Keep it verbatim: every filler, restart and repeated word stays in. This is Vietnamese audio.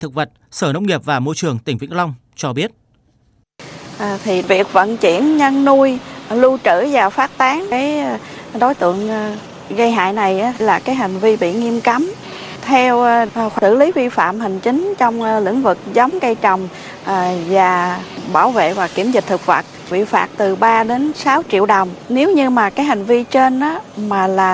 thực vật, Sở Nông nghiệp và Môi trường tỉnh Vĩnh Long cho biết. À, thì việc vận chuyển, nhân nuôi, lưu trữ và phát tán cái đối tượng gây hại này là cái hành vi bị nghiêm cấm. Theo xử lý vi phạm hành chính trong lĩnh vực giống cây trồng và bảo vệ và kiểm dịch thực vật, bị phạt từ ba đến sáu triệu đồng. Nếu như mà cái hành vi trên đó mà là